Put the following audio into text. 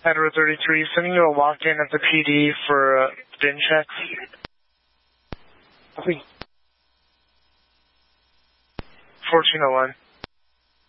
Edward 33, sending you a walk-in at the PD for VIN checks. Copy. 1401.